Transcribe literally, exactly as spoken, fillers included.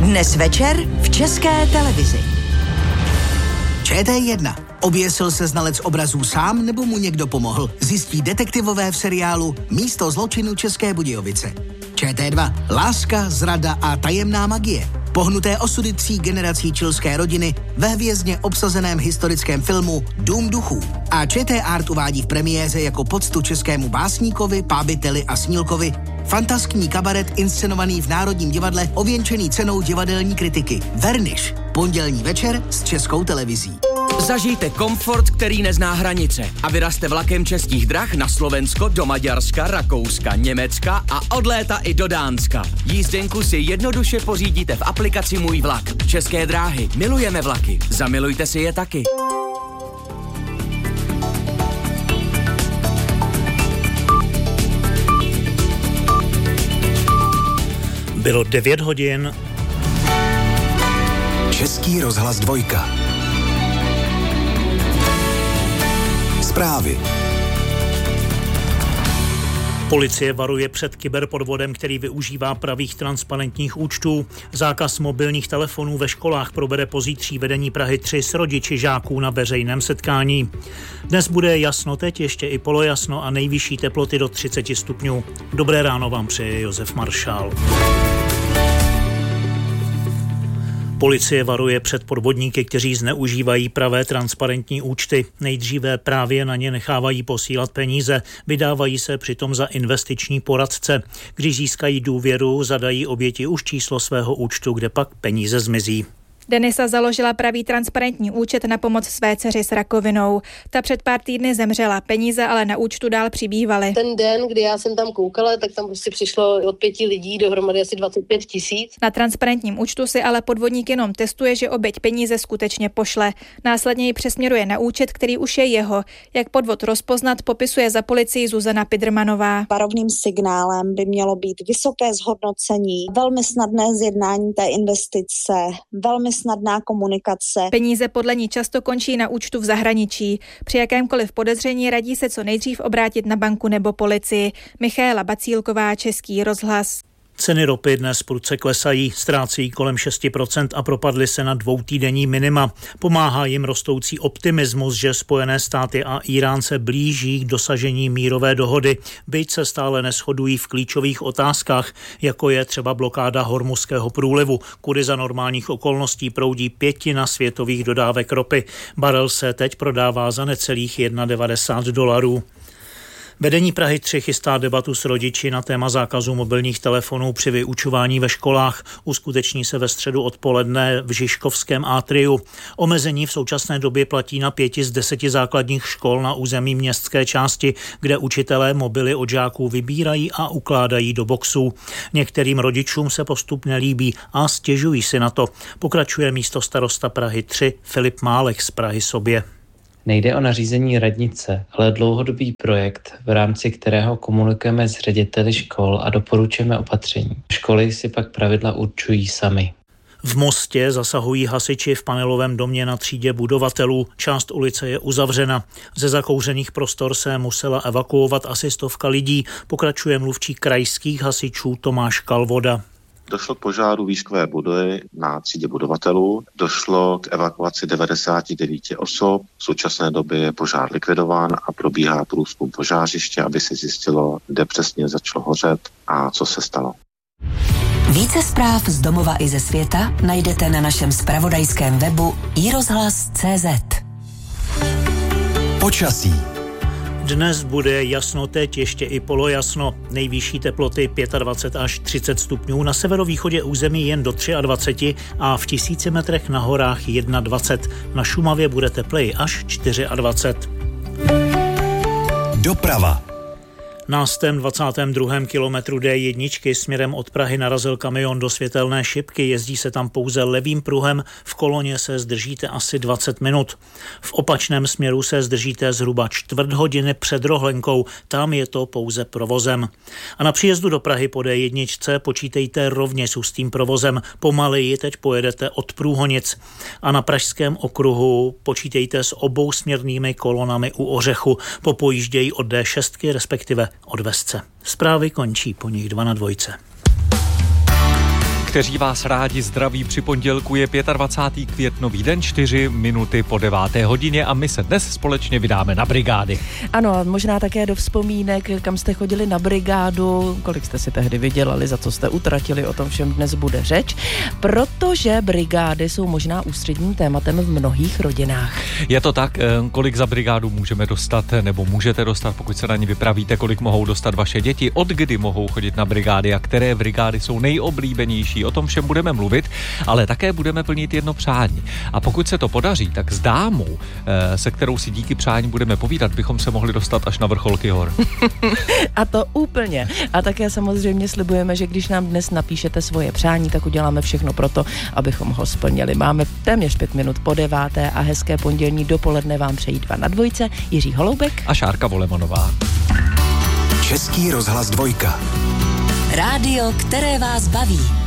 Dnes večer v České televizi. Č T jedna. Oběsil se znalec obrazů sám, nebo mu někdo pomohl? Zjistí detektivové v seriálu Místo zločinu České Budějovice. Č T dva. Láska, zrada a tajemná magie. Pohnuté osudy tří generací chilské rodiny ve hvězdně obsazeném historickém filmu Dům duchů. A ČT Art uvádí v premiéře jako poctu českému básníkovi, pábiteli a snílkovi fantaskní kabaret inscenovaný v Národním divadle, ověnčený cenou divadelní kritiky. Verniš. Pondělní večer s Českou televizí. Zažijte komfort, který nezná hranice a vyrazte vlakem Českých drah na Slovensko, do Maďarska, Rakouska, Německa a od léta i do Dánska. Jízdenku si jednoduše pořídíte v aplikaci Můj vlak. České dráhy. Milujeme vlaky. Zamilujte si je taky. Bylo devět hodin. Český rozhlas dvojka. Zprávy. Policie varuje před kyberpodvodem, který využívá pravých transparentních účtů. Zákaz mobilních telefonů ve školách probere pozítří vedení Prahy tři s rodiči žáků na veřejném setkání. Dnes bude jasno, teď ještě i polojasno a nejvyšší teploty do třicet stupňů. Dobré ráno vám přeje Josef Maršál. Policie varuje před podvodníky, kteří zneužívají pravé transparentní účty. Nejdříve právě na ně nechávají posílat peníze, vydávají se přitom za investiční poradce. Když získají důvěru, zadají oběti už číslo svého účtu, kde pak peníze zmizí. Denisa založila pravý transparentní účet na pomoc své dceři s rakovinou. Ta před pár týdny zemřela, peníze ale na účtu dál přibývaly. Ten den, kdy já jsem tam koukala, tak tam prostě přišlo od pěti lidí dohromady asi dvacet pět tisíc. Na transparentním účtu si ale podvodník jenom testuje, že oběť peníze skutečně pošle. Následně ji přesměruje na účet, který už je jeho. Jak podvod rozpoznat, popisuje za policii Zuzana Pidrmanová. Varovným signálem by mělo být vysoké zhodnocení, velmi snadné zjednání té investice, velmi snadná komunikace. Peníze podle ní často končí na účtu v zahraničí. Při jakémkoliv podezření radí se co nejdřív obrátit na banku nebo policii. Michaela Bacílková, Český rozhlas. Ceny ropy dnes prudce klesají, ztrácí kolem šest procent a propadly se na dvoutýdenní minima. Pomáhá jim rostoucí optimismus, že Spojené státy a Irán se blíží k dosažení mírové dohody, byť se stále neshodují v klíčových otázkách, jako je třeba blokáda Hormuzského průlivu, kudy za normálních okolností proudí pětina světových dodávek ropy. Barel se teď prodává za necelých devadesát jedna dolarů. Vedení Prahy tři chystá debatu s rodiči na téma zákazu mobilních telefonů při vyučování ve školách. Uskuteční se ve středu odpoledne v Žižkovském atriu. Omezení v současné době platí na pěti z deseti základních škol na území městské části, kde učitelé mobily od žáků vybírají a ukládají do boxů. Některým rodičům se postup nelíbí a stěžují si na to. Pokračuje místostarosta Prahy tři Filip Málek z Prahy sobě. Nejde o nařízení radnice, ale dlouhodobý projekt, v rámci kterého komunikujeme s řediteli škol a doporučujeme opatření. Školy si pak pravidla určují sami. V Mostě zasahují hasiči v panelovém domě na třídě budovatelů. Část ulice je uzavřena. Ze zakouřených prostor se musela evakuovat asi stovka lidí, pokračuje mluvčí krajských hasičů Tomáš Kalvoda. Došlo k požáru výškové budovy na třídě budovatelů, došlo k evakuaci devadesát devět osob, v současné době je požár likvidován a probíhá průzkum požářiště, aby se zjistilo, kde přesně začalo hořet a co se stalo. Více zpráv z domova i ze světa najdete na našem zpravodajském webu i rozhlas tečka cé zet. Počasí. Dnes bude jasno, teď ještě i polojasno. Nejvyšší teploty dvacet pět až třicet stupňů, na severovýchodě území jen do dvacet tři a v tisíci metrech na horách dvacet jedna. Na Šumavě bude tepleji až dvacet čtyři. Doprava. Na stém dvacátém druhém kilometru D jedna směrem od Prahy narazil kamion do světelné šipky, jezdí se tam pouze levým pruhem, v koloně se zdržíte asi dvacet minut. V opačném směru se zdržíte zhruba čtvrt hodiny před Rohlenkou, tam je to pouze provozem. A na příjezdu do Prahy po D jedna počítejte rovně s hustým provozem, pomaleji teď pojedete od Průhonic. A na pražském okruhu počítejte s obousměrnými kolonami u Ořechu, popojíždějí od D šest, respektive od Vesce. Zprávy končí po nich dva na dvojce. kteří vás rádi zdraví při pondělku, je dvacátého pátého květnový den, čtyři minuty po deváté hodině a my se dnes společně vydáme na brigády. Ano, možná také do vzpomínek, kam jste chodili na brigádu, kolik jste si tehdy vydělali, za co jste utratili, o tom všem dnes bude řeč, protože brigády jsou možná ústředním tématem v mnohých rodinách. Je to tak, kolik za brigádu můžeme dostat, nebo můžete dostat, pokud se na ní vypravíte, kolik mohou dostat vaše děti, od kdy mohou chodit na brigády a které brigády jsou nejoblíbenější, o tom všem budeme mluvit, ale také budeme plnit jedno přání. A pokud se to podaří, tak s dámou, se kterou si díky přání budeme povídat, bychom se mohli dostat až na vrcholky hor. A to úplně. A také samozřejmě slibujeme, že když nám dnes napíšete svoje přání, tak uděláme všechno pro to, abychom ho splnili. Máme téměř pět minut po deváté a hezké pondělní dopoledne vám přejí dva na dvojce, Jiří Holoubek a Šárka Volemanová. Český rozhlas dvojka. Rádio, které vás baví.